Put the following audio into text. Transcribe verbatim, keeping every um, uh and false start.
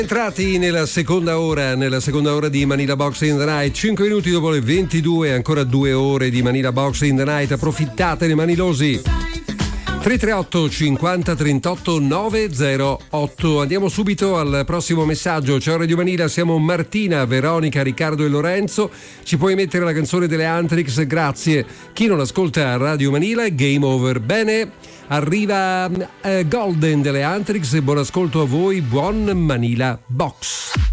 Entrati nella seconda ora, nella seconda ora di Manila Box in the Night, cinque minuti dopo le ventidue, ancora due ore di Manila Box in the Night, approfittatene manilosi. tre tre otto cinquanta trentotto novecentotto. Andiamo subito al prossimo messaggio. Ciao Radio Manila, siamo Martina, Veronica, Riccardo e Lorenzo. Ci puoi mettere la canzone delle Antrix? Grazie. Chi non ascolta Radio Manila è game over. Bene, arriva eh, Golden delle Antrix. Buon ascolto a voi, buon Manila Box.